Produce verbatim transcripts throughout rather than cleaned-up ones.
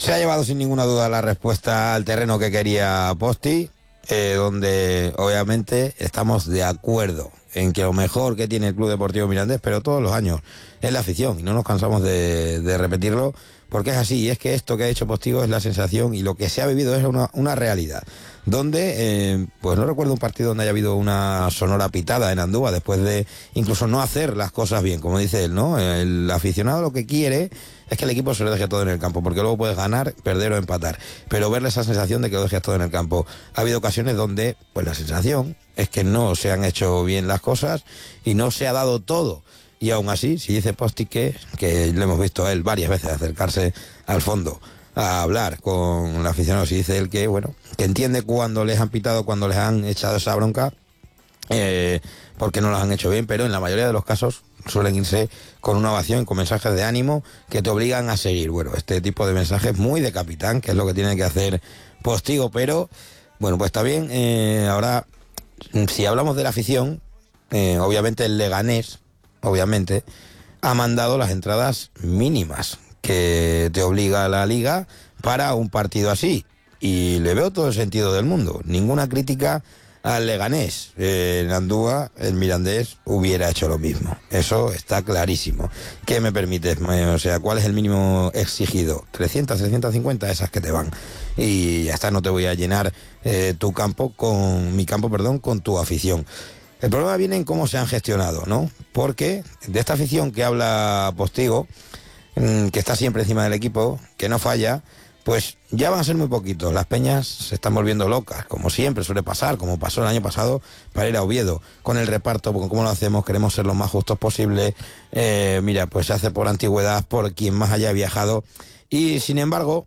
Se ha llevado sin ninguna duda la respuesta al terreno que quería Posti, eh, donde obviamente estamos de acuerdo en que lo mejor que tiene el Club Deportivo Mirandés, pero todos los años, es la afición, y no nos cansamos de, de repetirlo, porque es así, y es que esto que ha hecho Postigo es la sensación, y lo que se ha vivido es una, una realidad, donde, eh, pues no recuerdo un partido donde haya habido una sonora pitada en Andúa, después de incluso no hacer las cosas bien, como dice él, ¿no? El aficionado lo que quiere es que el equipo se lo deje todo en el campo, porque luego puedes ganar, perder o empatar, pero verle esa sensación de que lo dejes todo en el campo. Ha habido ocasiones donde, pues la sensación es que no se han hecho bien las cosas y no se ha dado todo. Y aún así, si dice Posti que, que le hemos visto a él varias veces acercarse al fondo a hablar con el aficionado, si dice él que, bueno, que entiende cuando les han pitado, cuando les han echado esa bronca, eh, porque no las han hecho bien, pero en la mayoría de los casos suelen irse con una ovación, con mensajes de ánimo que te obligan a seguir. Bueno, este tipo de mensajes muy de capitán, que es lo que tiene que hacer Postigo, pero bueno, pues está bien. Eh, ahora, si hablamos de la afición, eh, obviamente el Leganés, obviamente, ha mandado las entradas mínimas que te obliga a la liga para un partido así, y le veo todo el sentido del mundo. Ninguna crítica al Leganés. Eh, en Andúa el Mirandés hubiera hecho lo mismo, eso está clarísimo. ¿Qué me permites? O sea, ¿cuál es el mínimo exigido? trescientas, trescientas cincuenta, esas que te van, y ya está. No te voy a llenar eh, tu campo con mi campo, perdón, con tu afición. El problema viene en cómo se han gestionado, ¿no? Porque de esta afición que habla Postigo, que está siempre encima del equipo, que no falla, pues ya van a ser muy poquitos. Las peñas se están volviendo locas, como siempre suele pasar, como pasó el año pasado para ir a Oviedo, con el reparto, porque como lo hacemos, queremos ser lo más justos posible. Eh, mira, pues se hace por antigüedad, por quien más haya viajado, y sin embargo,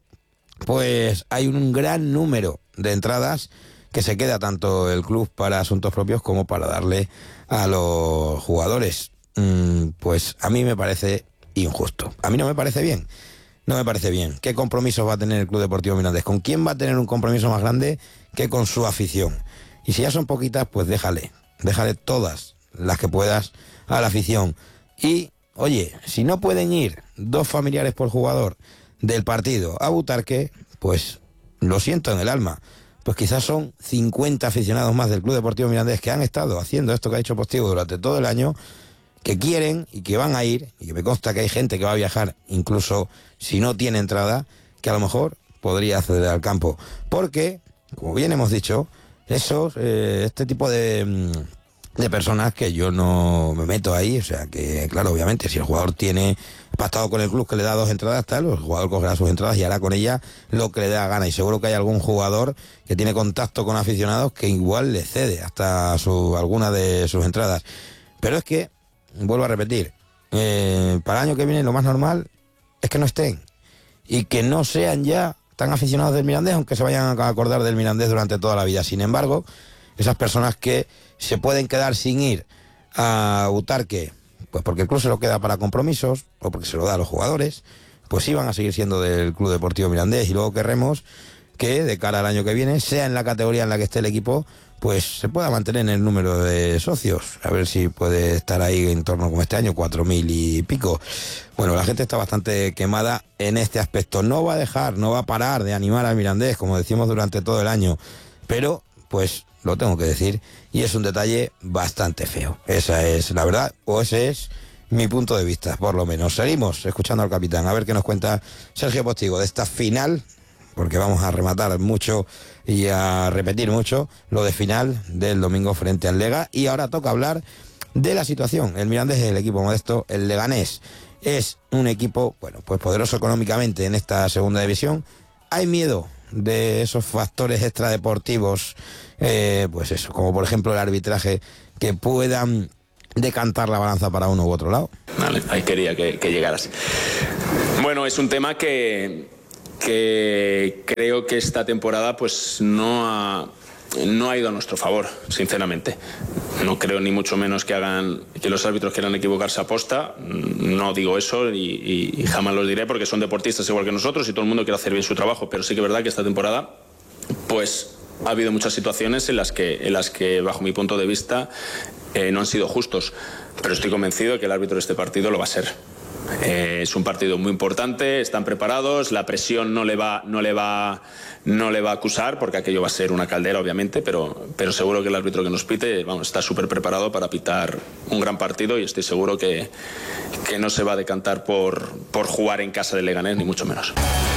pues hay un gran número de entradas que se queda tanto el club para asuntos propios como para darle a los jugadores. Mm, pues a mí me parece injusto. A mí no me parece bien. No me parece bien. ¿Qué compromisos va a tener el Club Deportivo Mirandés? ¿Con quién va a tener un compromiso más grande que con su afición? Y si ya son poquitas, pues déjale. Déjale todas las que puedas a la afición. Y, oye, si no pueden ir dos familiares por jugador del partido a Butarque, pues lo siento en el alma. Pues quizás son cincuenta aficionados más del Club Deportivo Mirandés que han estado haciendo esto que ha hecho Postigo durante todo el año, que quieren y que van a ir, y que me consta que hay gente que va a viajar, incluso si no tiene entrada, que a lo mejor podría acceder al campo. Porque, como bien hemos dicho, esos, eh, este tipo de, de personas que yo no me meto ahí, o sea que, claro, obviamente, si el jugador tiene pactado con el club que le da dos entradas, tal, el jugador cogerá sus entradas y hará con ella lo que le dé la gana. Y seguro que hay algún jugador que tiene contacto con aficionados que igual le cede hasta su, alguna de sus entradas. Pero es que, vuelvo a repetir, eh, para el año que viene lo más normal es que no estén y que no sean ya tan aficionados del Mirandés, aunque se vayan a acordar del Mirandés durante toda la vida. Sin embargo, esas personas que se pueden quedar sin ir a Butarque, pues porque el club se lo queda para compromisos o porque se lo da a los jugadores, pues sí van a seguir siendo del Club Deportivo Mirandés, y luego querremos que de cara al año que viene, sea en la categoría en la que esté el equipo, pues se pueda mantener en el número de socios, a ver si puede estar ahí en torno como este año, cuatro mil y pico. Bueno, la gente está bastante quemada en este aspecto. No va a dejar, no va a parar de animar al Mirandés, como decimos durante todo el año, pero pues lo tengo que decir, y es un detalle bastante feo. Esa es la verdad, o ese es mi punto de vista, por lo menos. Seguimos escuchando al capitán, a ver qué nos cuenta Sergio Postigo de esta final, porque vamos a rematar mucho y a repetir mucho lo de final del domingo frente al Lega. Y ahora toca hablar de la situación. El Mirandés es el equipo modesto, el Leganés es un equipo, bueno, pues poderoso económicamente en esta segunda división. Hay miedo de esos factores extradeportivos, eh, pues eso, como por ejemplo el arbitraje, que puedan decantar la balanza para uno u otro lado. Vale, ahí quería que, que llegaras. Bueno, es un tema que, que creo que esta temporada pues no ha, no ha ido a nuestro favor, sinceramente. No creo ni mucho menos que hagan que los árbitros quieran equivocarse a posta. No digo eso y, y, y jamás lo diré, porque son deportistas igual que nosotros y todo el mundo quiere hacer bien su trabajo. Pero sí que es verdad que esta temporada pues ha habido muchas situaciones en las que, en las que bajo mi punto de vista, eh, no han sido justos. Pero estoy convencido de que el árbitro de este partido lo va a ser. Eh, es un partido muy importante, están preparados, la presión no le va, no le va, no le va a acusar, porque aquello va a ser una caldera, obviamente, pero, pero seguro que el árbitro que nos pite, vamos, está súper preparado para pitar un gran partido y estoy seguro que, que no se va a decantar por, por jugar en casa del Leganés, ni mucho menos.